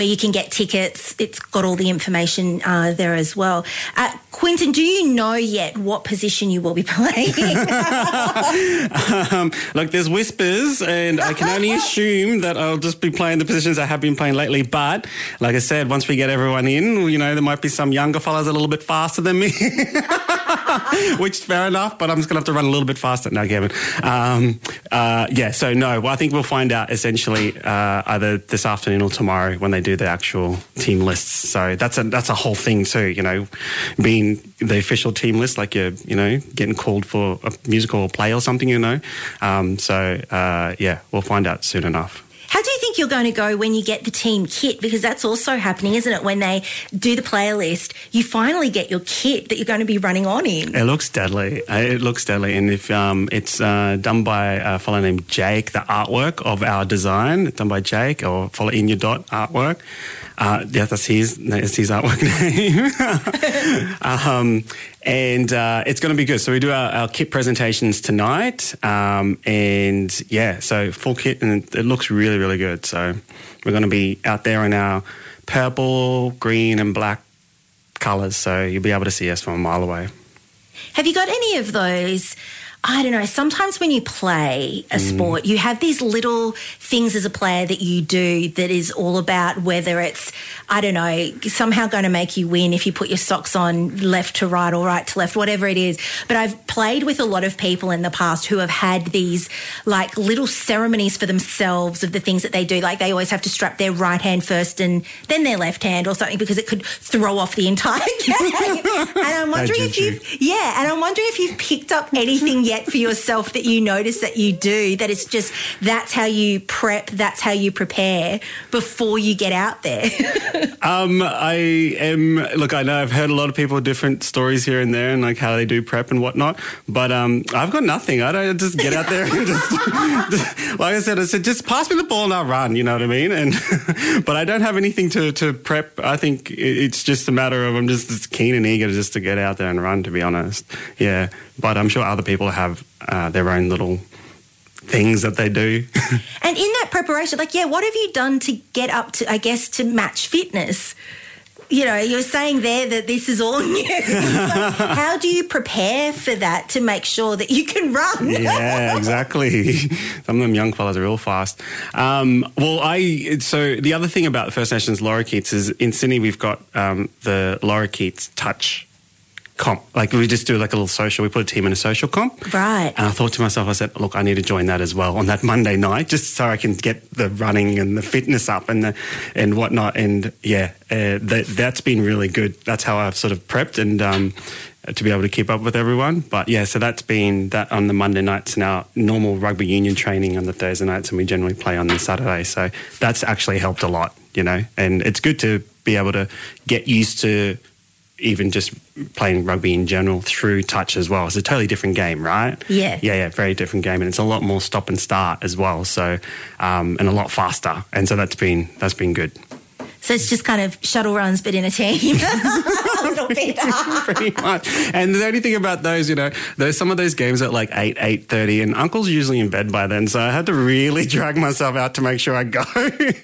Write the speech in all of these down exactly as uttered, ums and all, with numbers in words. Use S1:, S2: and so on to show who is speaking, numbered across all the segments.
S1: You can get tickets. It's got all the information uh, there as well. Uh, Quinton, do you know yet what position you will be playing?
S2: um, look, there's whispers, and I can only assume that I'll just be playing the positions I have been playing lately. But like I said, once we get everyone in, you know, there might be some younger fellas a little bit faster than me. Which is fair enough, but I'm just going to have to run a little bit faster. No, Kevin. Um, uh, yeah, so no, well, I think we'll find out essentially uh, either this afternoon or tomorrow when they do the actual team lists. So that's a that's a whole thing too, you know, being the official team list, like you're, you know, getting called for a musical play or something, you know. Um, so, uh, yeah, we'll find out soon enough.
S1: How do you think you're going to go when you get the team kit? Because that's also happening, isn't it? When they do the playlist, you finally get your kit that you're going to be running on in.
S2: It looks deadly. It looks deadly. And if um, it's uh, done by a fellow named Jake, the artwork of our design, done by Jake, or follow In Your Dot artwork. Uh, yeah, that's his, that's his artwork name. um, and uh, it's going to be good. So we do our, our kit presentations tonight. Um, and, yeah, so full kit, and it, it looks really, really good. So we're going to be out there in our purple, green and black colours. So you'll be able to see us from a mile away.
S1: Have you got any of those... I don't know, sometimes when you play a sport, mm. you have these little things as a player that you do that is all about whether it's, I don't know, somehow going to make you win if you put your socks on left to right or right to left, whatever it is. But I've played with a lot of people in the past who have had these like little ceremonies for themselves of the things that they do. Like they always have to strap their right hand first and then their left hand or something because it could throw off the entire game. And I'm wondering if you've, yeah, and I'm wondering if you've picked up anything yet for yourself that you notice that you do, that it's just that's how you prep, that's how you prepare before you get out there.
S2: um, I am, look, I know I've heard a lot of people different stories here and there and like how they do prep and whatnot, but um, I've got nothing. I don't just get out there and just, just, like I said, I said, just pass me the ball and I'll run, you know what I mean? And but I don't have anything to, to prep. I think it's just a matter of I'm just keen and eager just to get out there and run, to be honest. Yeah. But I'm sure other people have uh, their own little things that they do.
S1: And in that preparation, like, yeah, what have you done to get up to, I guess, to match fitness? You know, you're saying there that this is all new. So how do you prepare for that to make sure that you can run?
S2: Yeah, exactly. Some of them young fellas are real fast. Um, well, I so the other thing about the First Nations lorikeets is in Sydney we've got um, the lorikeets touch comp. Like we just do like a little social. We put a team in a social comp.
S1: Right.
S2: And I thought to myself, I said, look, I need to join that as well on that Monday night, just so I can get the running and the fitness up and the, and whatnot. And yeah, uh, that, that's been really good. That's how I've sort of prepped and um, to be able to keep up with everyone. But yeah, so that's been that on the Monday nights and our normal rugby union training on the Thursday nights, and we generally play on the Saturday. So that's actually helped a lot, you know, and it's good to be able to get used to even just playing rugby in general through touch as well. It's a totally different game, right?
S1: Yeah.
S2: Yeah, yeah, very different game. And it's a lot more stop and start as well. So, um, and a lot faster. And so that's been, that's been good.
S1: So it's just kind of shuttle runs, but in a team. a little bit.
S2: Pretty much. And the only thing about those, you know, there's some of those games at like eight, eight thirty, and Uncle's usually in bed by then. So I had to really drag myself out to make sure I go.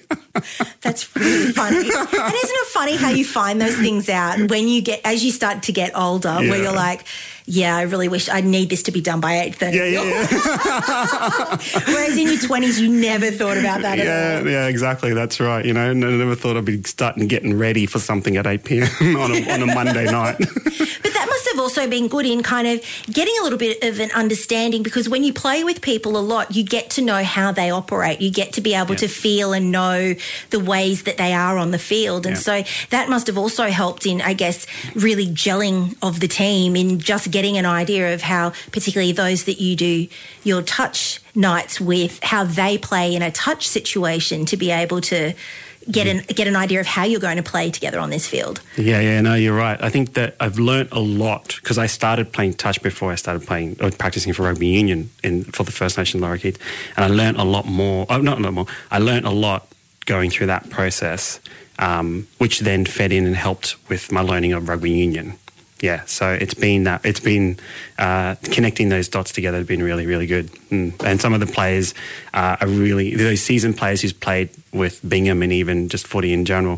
S1: That's really funny. And isn't it funny how you find those things out when you get, as you start to get older, yeah. where you're like, yeah, I really wish I need this to be done by eight thirty.
S2: Yeah, yeah, yeah.
S1: Whereas in your twenties, you never thought about that
S2: yeah,
S1: at all.
S2: Yeah, exactly. That's right. You know, I never thought I'd be starting getting ready for something at eight p.m. on a, on a Monday night.
S1: But that must have also been good in kind of getting a little bit of an understanding, because when you play with people a lot, you get to know how they operate. You get to be able yeah. to feel and know the ways that they are on the field. And yeah. so that must have also helped in, I guess, really gelling of the team, in just getting an idea of how, particularly those that you do your touch nights with, how they play in a touch situation, to be able to get an get an idea of how you're going to play together on this field.
S2: Yeah, yeah, no, you're right. I think that I've learnt a lot, because I started playing touch before I started playing or practicing for rugby union in for the First Nation lorikeets, and I learnt a lot more. Oh, not a lot more. I learnt a lot going through that process, um, which then fed in and helped with my learning of rugby union. yeah, so it's been that it's been uh, connecting those dots together has been really, really good. Mm. And some of the players uh, are really those seasoned players who's played with Bingham and even just footy in general.